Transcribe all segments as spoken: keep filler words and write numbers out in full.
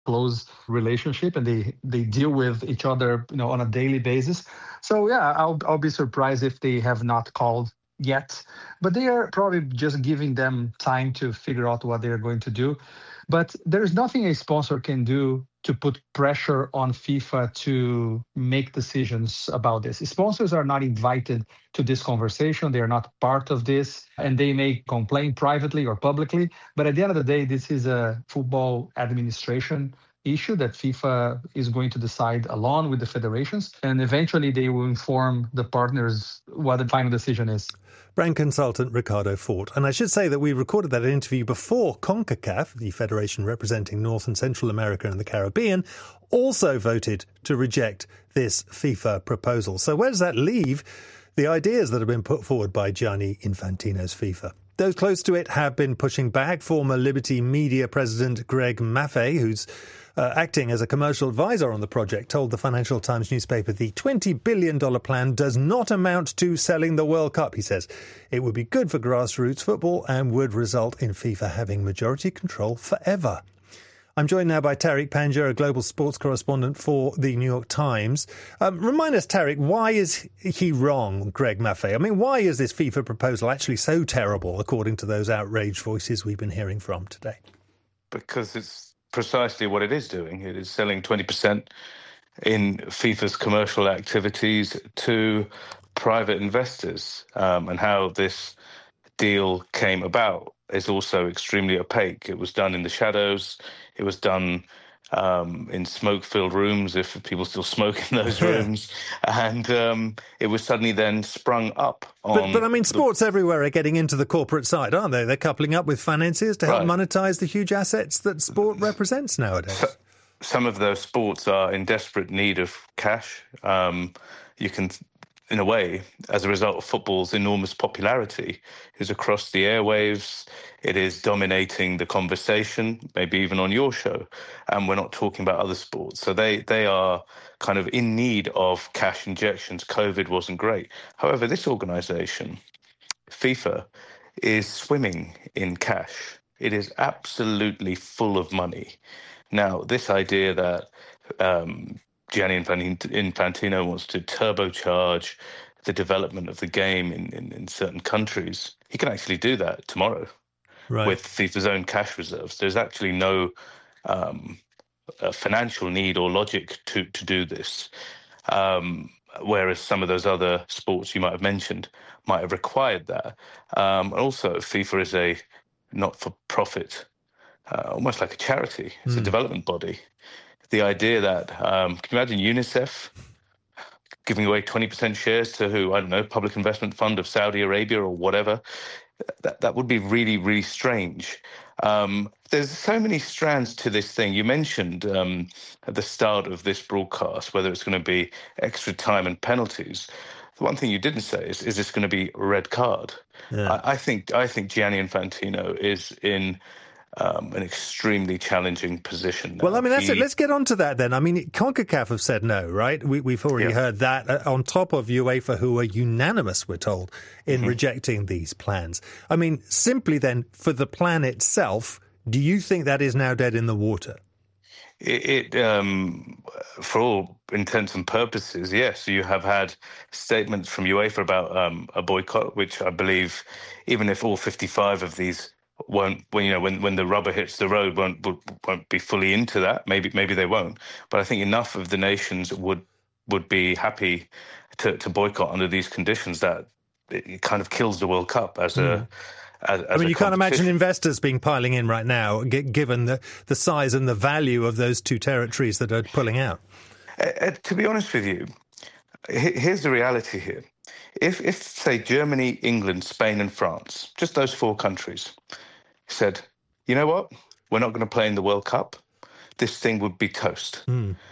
close relationship, and they they deal with each other, you know, on a daily basis. So yeah, I'll I'll be surprised if they have not called yet, but they are probably just giving them time to figure out what they are going to do. But there's nothing a sponsor can do to put pressure on FIFA to make decisions about this. Sponsors are not invited to this conversation. They are not part of this, and they may complain privately or publicly. But at the end of the day, this is a football administration issue that FIFA is going to decide along with the federations, and eventually they will inform the partners what the final decision is. Brand consultant Ricardo Fort. And I should say that we recorded that interview before CONCACAF, the federation representing North and Central America and the Caribbean, also voted to reject this FIFA proposal. So where does that leave the ideas that have been put forward by Gianni Infantino's FIFA? Those close to it have been pushing back. Former Liberty Media president Greg Maffei, who's uh, acting as a commercial advisor on the project, told the Financial Times newspaper the twenty billion dollars plan does not amount to selling the World Cup, he says. It would be good for grassroots football and would result in FIFA having majority control forever. I'm joined now by Tariq Panja, a global sports correspondent for the New York Times. Um, remind us, Tariq, why is he wrong, Greg Maffei? I mean, why is this FIFA proposal actually so terrible, according to those outraged voices we've been hearing from today? Because it's precisely what it is doing. It is selling twenty percent in FIFA's commercial activities to private investors. Um, and how this deal came about is also extremely opaque. It was done in the shadows. It was done um, in smoke-filled rooms, if people still smoke in those rooms. And um, it was suddenly then sprung up on... But, but I mean, sports the... everywhere are getting into the corporate side, aren't they? They're coupling up with financiers to help right. monetize the huge assets that sport represents nowadays. So, some of those sports are in desperate need of cash. Um, you can... in a way, as a result of football's enormous popularity, is across the airwaves. It is dominating the conversation, maybe even on your show. And we're not talking about other sports. So they, they are kind of in need of cash injections. COVID wasn't great. However, this organisation, FIFA, is swimming in cash. It is absolutely full of money. Now, this idea that... Um, Gianni Infantino wants to turbocharge the development of the game in, in, in certain countries. He can actually do that tomorrow right. with FIFA's own cash reserves. There's actually no um, uh, financial need or logic to, to do this, um, whereas some of those other sports you might have mentioned might have required that. Um, and also, FIFA is a not-for-profit, uh, almost like a charity. It's mm. a development body. The idea that, um, can you imagine UNICEF giving away twenty percent shares to who, I don't know, Public Investment Fund of Saudi Arabia or whatever? That that would be really, really strange. Um, there's so many strands to this thing. You mentioned um, at the start of this broadcast whether it's going to be extra time and penalties. The one thing you didn't say is, is this going to be a red card? Yeah. I, I think I think Gianni Infantino is in... Um, an extremely challenging position now. Well, I mean, that's he... it. Let's get on to that then. I mean, CONCACAF have said no, right? We, we've already yeah. heard that, uh, on top of UEFA, who are unanimous, we're told, in mm-hmm. rejecting these plans. I mean, simply then, for the plan itself, do you think that is now dead in the water? It, it um, for all intents and purposes, yes. You have had statements from UEFA about um, a boycott, which I believe, even if all fifty-five of these won't, when you know, when, when the rubber hits the road, won't won't be fully into that. Maybe maybe they won't. But I think enough of the nations would would be happy to, to boycott under these conditions that it kind of kills the World Cup as mm. a. As, as I mean, you can't imagine investors being piling in right now, g- given the, the size and the value of those two territories that are pulling out. Uh, uh, to be honest with you, h- here's the reality here. If, if, say, Germany, England, Spain and France, just those four countries, said, you know what, we're not going to play in the World Cup, this thing would be toast. Mm.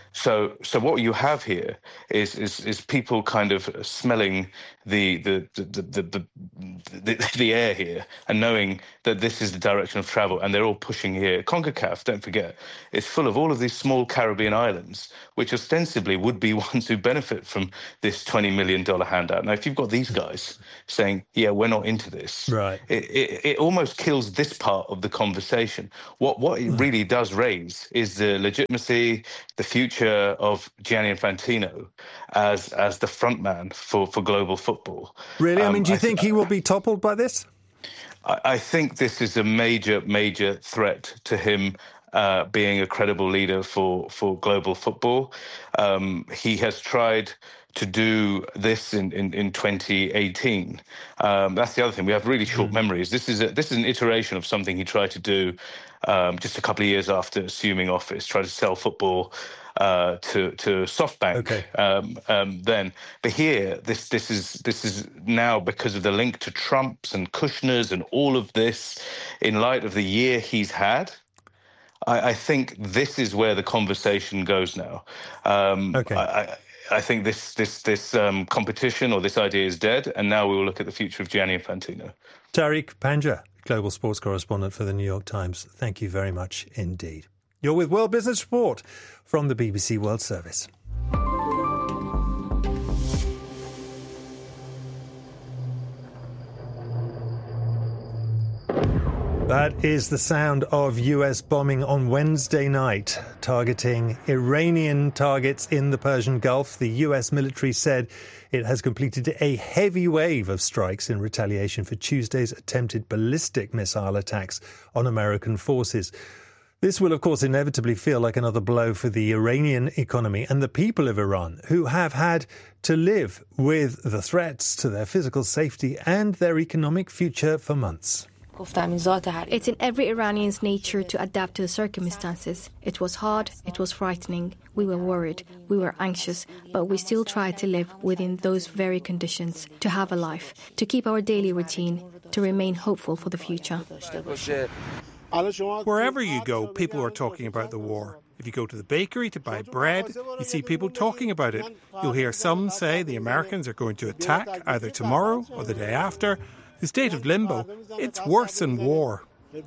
So, so what you have here is is, is people kind of smelling the the the, the the the the air here and knowing that this is the direction of travel, and they're all pushing here. CONCACAF, don't forget, is full of all of these small Caribbean islands, which ostensibly would be ones who benefit from this twenty million dollars handout. Now, if you've got these guys saying, "Yeah, we're not into this," right, it, it, it almost kills this part of the conversation. What what it really does raise is the legitimacy, the future of Gianni Infantino as as the front man for, for global football. Really? Um, I mean, do you I think th- he will be toppled by this? I, I think this is a major, major threat to him uh, being a credible leader for, for global football. Um, he has tried to do this in, in, in twenty eighteen. Um, that's the other thing. We have really short mm. memories. This is a, this is an iteration of something he tried to do um, just a couple of years after assuming office, try to sell football uh, to to SoftBank. Okay. Um, um, then, but here, this this is this is now because of the link to Trump's and Kushner's and all of this, in light of the year he's had. I, I think this is where the conversation goes now. Um, okay. I, I, I think this this this um, competition or this idea is dead, and now we will look at the future of Gianni Infantino. Tariq Panja, global sports correspondent for the New York Times. Thank you very much indeed. You're with World Business Report from the B B C World Service. That is the sound of U S bombing on Wednesday night, targeting Iranian targets in the Persian Gulf. The U S military said it has completed a heavy wave of strikes in retaliation for Tuesday's attempted ballistic missile attacks on American forces. This will, of course, inevitably feel like another blow for the Iranian economy and the people of Iran, who have had to live with the threats to their physical safety and their economic future for months. It's in every Iranian's nature to adapt to the circumstances. It was hard, it was frightening, we were worried, we were anxious, but we still tried to live within those very conditions, to have a life, to keep our daily routine, to remain hopeful for the future. Wherever you go, people are talking about the war. If you go to the bakery to buy bread, you see people talking about it. You'll hear some say the Americans are going to attack either tomorrow or the day after. The state of limbo, it's worse than war.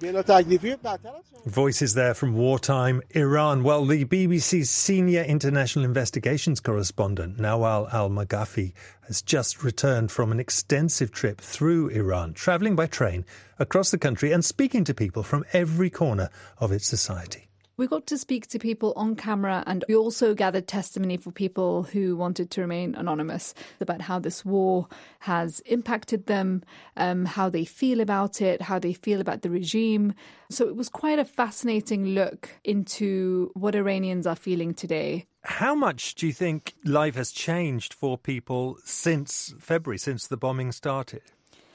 Voices there from wartime Iran. Well, the B B C's senior international investigations correspondent, Nawal Al-Maghafi, has just returned from an extensive trip through Iran, travelling by train across the country and speaking to people from every corner of its society. We got to speak to people on camera, and we also gathered testimony for people who wanted to remain anonymous about how this war has impacted them, um, how they feel about it, how they feel about the regime. So it was quite a fascinating look into what Iranians are feeling today. How much do you think life has changed for people since February, since the bombing started?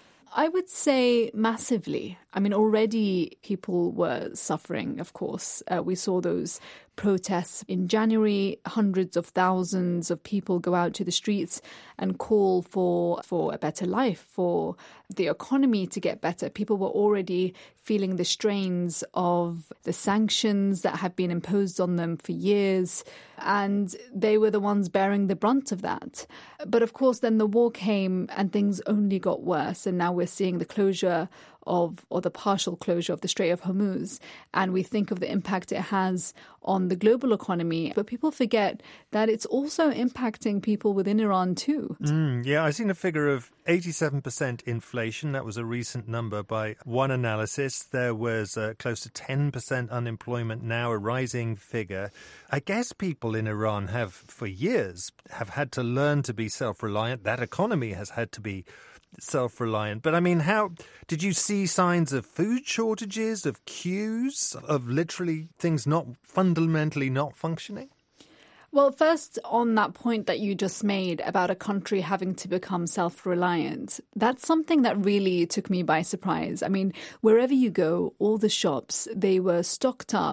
I would say massively. I mean, already people were suffering, of course. Uh, we saw those protests in January. Hundreds of thousands of people go out to the streets and call for for a better life, for the economy to get better. People were already feeling the strains of the sanctions that have been imposed on them for years, and they were the ones bearing the brunt of that. But of course, then the war came and things only got worse, and now we're seeing the closure of, or the partial closure of the Strait of Hormuz. And we think of the impact it has on the global economy. But people forget that it's also impacting people within Iran too. Mm, yeah, I've seen a figure of eighty-seven percent inflation. That was a recent number by one analysis. There was uh, close to ten percent unemployment now, a rising figure. I guess people in Iran have, for years, have had to learn to be self-reliant. That economy has had to be self-reliant. But I mean, how did you see signs of food shortages, of queues, of literally things not fundamentally not functioning? Well, first, on that point that you just made about a country having to become self-reliant, that's something that really took me by surprise. I mean, wherever you go, all the shops, they were stocked up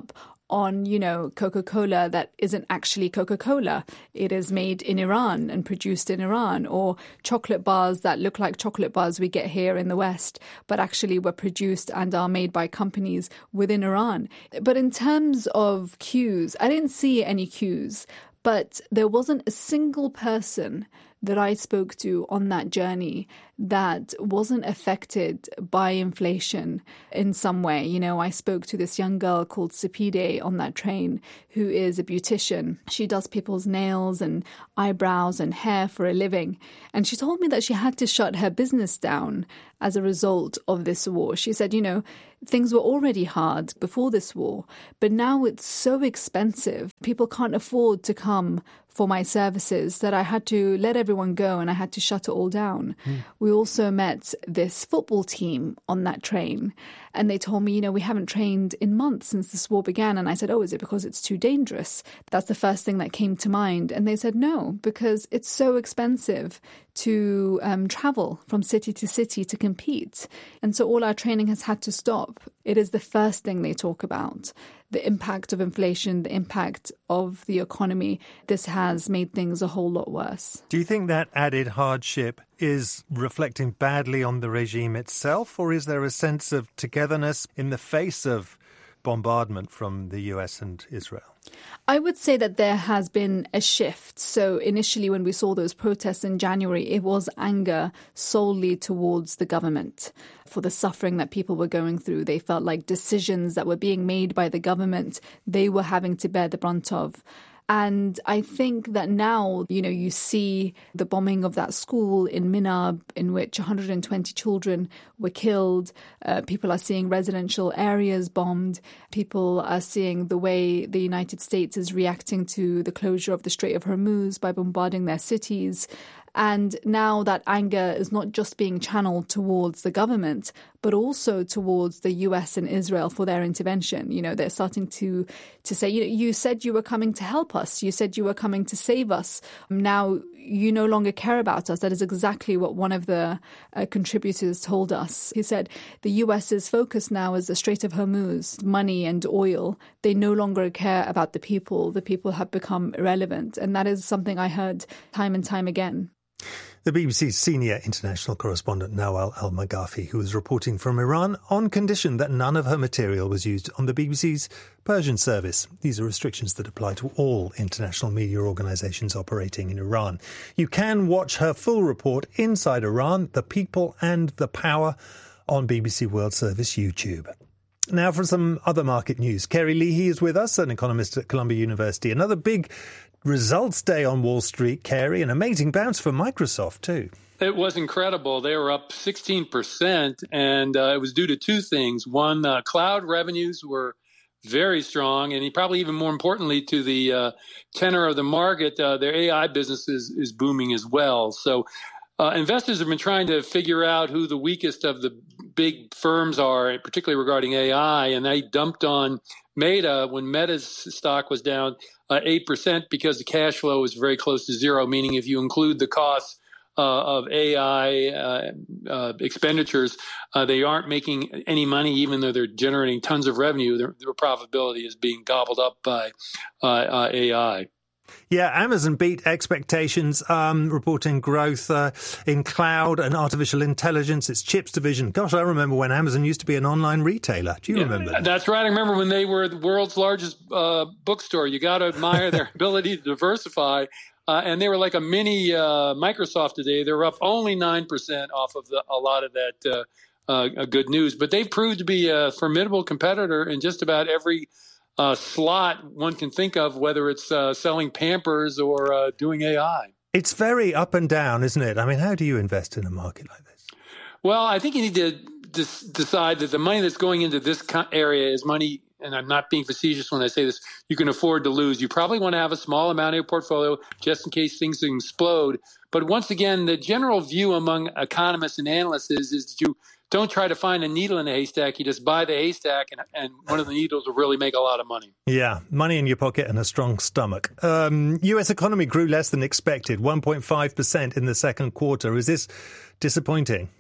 on, you know, Coca-Cola that isn't actually Coca-Cola. It is made in Iran and produced in Iran, or chocolate bars that look like chocolate bars we get here in the West, but actually were produced and are made by companies within Iran. But in terms of queues, I didn't see any queues, but there wasn't a single person that I spoke to on that journey that wasn't affected by inflation in some way. You know, I spoke to this young girl called Sapide on that train who is a beautician. She does people's nails and eyebrows and hair for a living. And she told me that she had to shut her business down as a result of this war. She said, you know, things were already hard before this war, but now it's so expensive. People can't afford to come for my services that I had to let everyone go and I had to shut it all down. Mm. We also met this football team on that train, and they told me, you know, we haven't trained in months since this war began. And I said, oh, is it because it's too dangerous? That's the first thing that came to mind. And they said, no, because it's so expensive to um, travel from city to city to compete. And so all our training has had to stop. It is the first thing they talk about. The impact of inflation, the impact of the economy. This has made things a whole lot worse. Do you think that added hardship is reflecting badly on the regime itself, or is there a sense of togetherness in the face of bombardment from the U S and Israel? I would say that there has been a shift. So initially when we saw those protests in January, it was anger solely towards the government for the suffering that people were going through. They felt like decisions that were being made by the government, they were having to bear the brunt of. And I think that now, you know, you see the bombing of that school in Minab in which one hundred twenty children were killed. Uh, people are seeing residential areas bombed. People are seeing the way the United States is reacting to the closure of the Strait of Hormuz by bombarding their cities. And now that anger is not just being channeled towards the government, but also towards the U S and Israel for their intervention. You know, they're starting to to say, you know, you said you were coming to help us. You said you were coming to save us. Now you no longer care about us. That is exactly what one of the uh, contributors told us. He said the U S's focus now is the Strait of Hormuz, money and oil. They no longer care about the people. The people have become irrelevant. And that is something I heard time and time again. The B B C's senior international correspondent Nawal Al-Maghafi, who was reporting from Iran on condition that none of her material was used on the B B C's Persian service. These are restrictions that apply to all international media organisations operating in Iran. You can watch her full report, Inside Iran, The People and the Power, on B B C World Service YouTube. Now for some other market news. Kerry Leahy is with us, an economist at Columbia University. Another big results day on Wall Street, Kerry, an amazing bounce for Microsoft too. It was incredible. They were up sixteen percent, and uh, it was due to two things. One, uh, cloud revenues were very strong, and probably even more importantly to the uh, tenor of the market, uh, their A I business is, is booming as well. So uh, investors have been trying to figure out who the weakest of the big firms are, particularly regarding A I, and they dumped on Meta when Meta's stock was down uh, eight percent because the cash flow was very close to zero, meaning if you include the costs uh, of A I uh, uh, expenditures, uh, they aren't making any money, even though they're generating tons of revenue. Their, their profitability is being gobbled up by uh, uh, A I. Yeah, Amazon beat expectations, um, reporting growth uh, in cloud and artificial intelligence, its chips division. Gosh, I remember when Amazon used to be an online retailer. Do you yeah, remember that? That's right. I remember when they were the world's largest uh, bookstore. You got to admire their ability to diversify. Uh, and they were like a mini uh, Microsoft today. They're up only nine percent off of the, a lot of that uh, uh, good news. But they've proved to be a formidable competitor in just about every Uh, slot one can think of, whether it's uh, selling Pampers or uh, doing A I. It's very up and down, isn't it? I mean, how do you invest in a market like this? Well, I think you need to des- decide that the money that's going into this area is money, and I'm not being facetious when I say this, you can afford to lose. You probably want to have a small amount of your portfolio just in case things explode. But once again, the general view among economists and analysts is, is that you don't try to find a needle in a haystack. You just buy the haystack, and, and one of the needles will really make a lot of money. Yeah, money in your pocket and a strong stomach. Um, U S economy grew less than expected, one point five percent in the second quarter. Is this disappointing?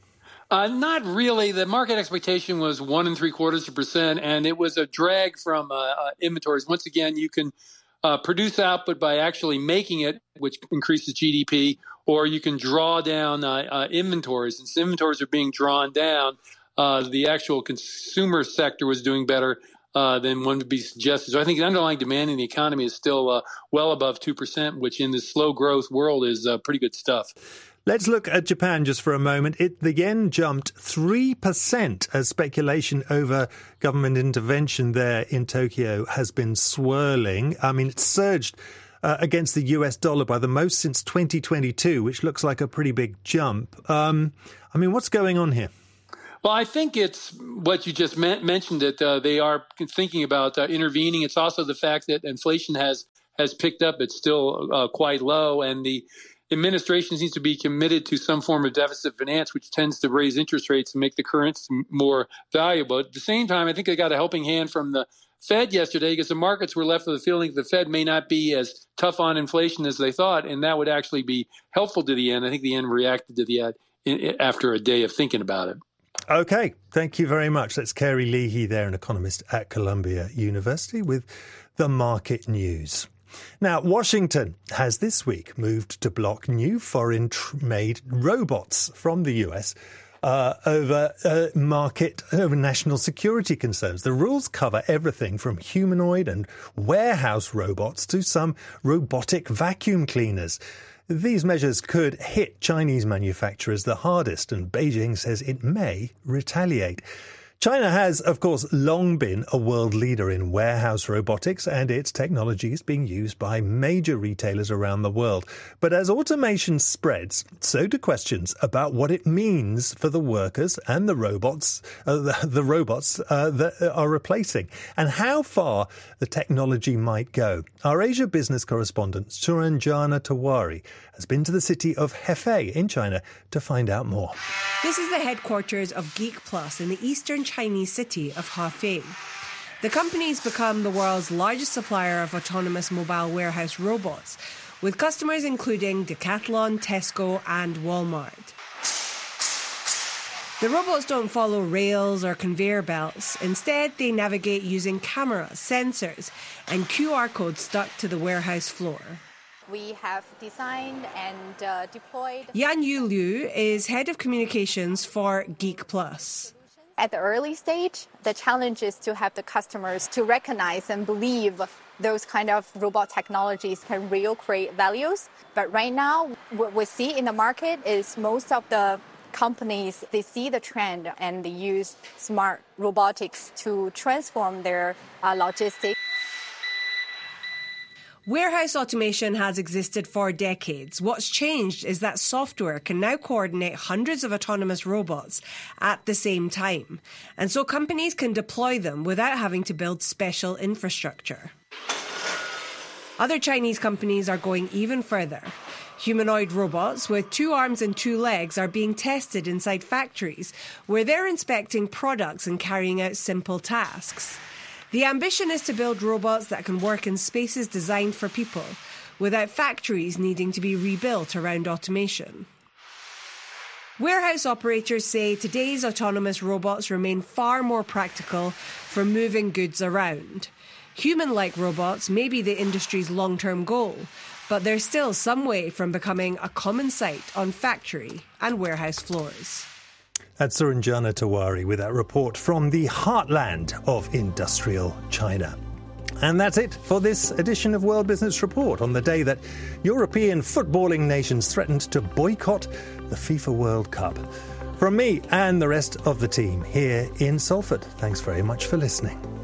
Uh, not really. The market expectation was one and three quarters of a percent, and it was a drag from uh, uh, inventories. Once again, you can uh, produce output by actually making it, which increases G D P, or you can draw down uh, uh, inventories. Since inventories are being drawn down, uh, the actual consumer sector was doing better uh, than one would be suggested. So I think the underlying demand in the economy is still uh, well above two percent, which in this slow growth world is uh, pretty good stuff. Let's look at Japan just for a moment. It, the yen jumped three percent as speculation over government intervention there in Tokyo has been swirling. I mean, it surged uh, against the U S dollar by the most since twenty twenty-two, which looks like a pretty big jump. Um, I mean, what's going on here? Well, I think it's what you just mentioned, that uh, they are thinking about uh, intervening. It's also the fact that inflation has, has picked up. It's still uh, quite low, and the administration seems to be committed to some form of deficit finance, which tends to raise interest rates and make the currency more valuable. At the same time, I think they got a helping hand from the Fed yesterday, because the markets were left with the feeling that the Fed may not be as tough on inflation as they thought, and that would actually be helpful to the yen. I think the yen reacted to the yen after a day of thinking about it. OK, thank you very much. That's Kerry Leahy there, an economist at Columbia University, with the market news. Now, Washington has this week moved to block new foreign-made robots from the U S uh, over uh, market, over national security concerns. The rules cover everything from humanoid and warehouse robots to some robotic vacuum cleaners. These measures could hit Chinese manufacturers the hardest, and Beijing says it may retaliate. China has, of course, long been a world leader in warehouse robotics, and its technology is being used by major retailers around the world. But as automation spreads, so do questions about what it means for the workers and the robots, uh, the, the robots uh, that are replacing, and how far the technology might go. Our Asia business correspondent, Suranjana Tewari, has been to the city of Hefei in China to find out more. This is the headquarters of Geek Plus in the eastern Chinese city of Hefei. The company's become the world's largest supplier of autonomous mobile warehouse robots, with customers including Decathlon, Tesco and Walmart. The robots don't follow rails or conveyor belts. Instead, they navigate using cameras, sensors and Q R codes stuck to the warehouse floor. We have designed and uh, deployed... Yan Yu Liu is head of communications for Geek Plus. At the early stage, the challenge is to have the customers to recognize and believe those kind of robot technologies can really create values. But right now, what we see in the market is most of the companies, they see the trend and they use smart robotics to transform their uh, logistics. Warehouse automation has existed for decades. What's changed is that software can now coordinate hundreds of autonomous robots at the same time. And so companies can deploy them without having to build special infrastructure. Other Chinese companies are going even further. Humanoid robots with two arms and two legs are being tested inside factories where they're inspecting products and carrying out simple tasks. The ambition is to build robots that can work in spaces designed for people, without factories needing to be rebuilt around automation. Warehouse operators say today's autonomous robots remain far more practical for moving goods around. Human-like robots may be the industry's long-term goal, but they're still some way from becoming a common sight on factory and warehouse floors. That's Suranjana Tewari with that report from the heartland of industrial China. And that's it for this edition of World Business Report on the day that European footballing nations threatened to boycott the FIFA World Cup. From me and the rest of the team here in Salford, thanks very much for listening.